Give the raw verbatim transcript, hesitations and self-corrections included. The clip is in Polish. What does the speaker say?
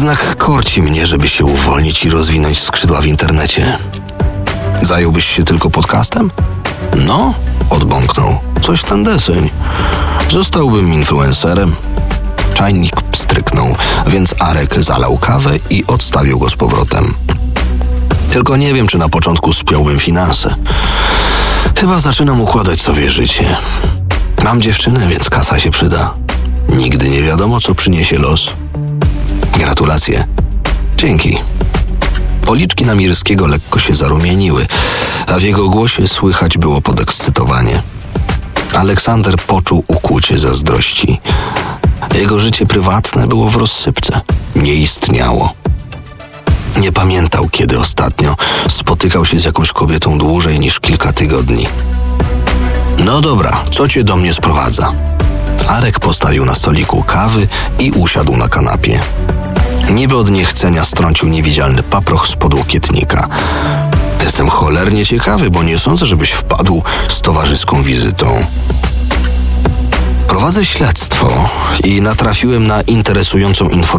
Jednak korci mnie, żeby się uwolnić i rozwinąć skrzydła w internecie. Zająłbyś się tylko podcastem? No, odbąknął. Coś w ten deseń. Zostałbym influencerem. Czajnik pstryknął, więc Arek zalał kawę i odstawił go z powrotem. Tylko nie wiem, czy na początku spiąłbym finanse. Chyba zaczynam układać sobie życie. Mam dziewczynę, więc kasa się przyda. Nigdy nie wiadomo, co przyniesie los. Gratulacje. Dzięki. Policzki Namirskiego lekko się zarumieniły, a w jego głosie słychać było podekscytowanie. Aleksander poczuł ukłucie zazdrości. Jego życie prywatne było w rozsypce. Nie istniało. Nie pamiętał, kiedy ostatnio spotykał się z jakąś kobietą dłużej niż kilka tygodni. No dobra, co cię do mnie sprowadza? Arek postawił na stoliku kawy i usiadł na kanapie. Niby od niechcenia strącił niewidzialny paproch z podłokietnika. Jestem cholernie ciekawy, bo nie sądzę, żebyś wpadł z towarzyską wizytą. Prowadzę śledztwo i natrafiłem na interesującą informację.